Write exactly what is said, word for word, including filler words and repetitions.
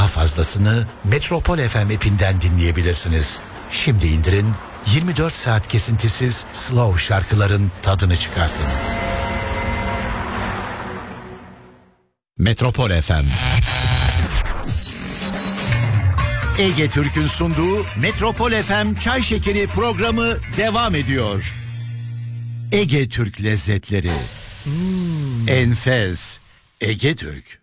Daha fazlasını Metropol F M app'inden dinleyebilirsiniz. Şimdi indirin, yirmi dört saat kesintisiz slow şarkıların tadını çıkartın. Metropol F M. Ege Türk'ün sunduğu Metropol F M Çay Şekeri programı devam ediyor. Ege Türk lezzetleri. Hmm. Enfes. Ege Türk.